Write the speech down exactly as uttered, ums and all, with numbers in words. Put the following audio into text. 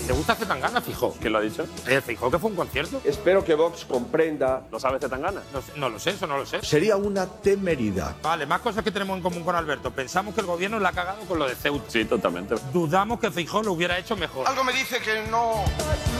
¿Te gusta Zetangana, Feijóo? ¿Quién lo ha dicho? Eh, Feijóo, que fue un concierto. Espero que Vox comprenda. ¿Lo sabe Zetangana? No, sé- no lo sé, eso no lo sé. Sería una temeridad. Vale, más cosas que tenemos en común con Alberto. Pensamos que el gobierno la ha cagado con lo de Ceuta. Sí, totalmente. Dudamos que Feijóo lo hubiera hecho mejor. Algo me dice que no...